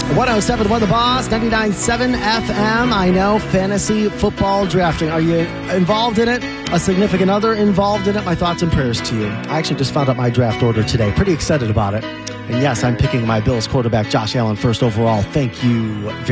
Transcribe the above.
107.1 The Boss, 99.7 FM. I know, fantasy football drafting. Are you involved in it? A significant other involved in it? My thoughts and prayers to you. I actually just found out my draft order today. Pretty excited about it. And yes, I'm picking my Bills quarterback, Josh Allen, first overall. Thank you very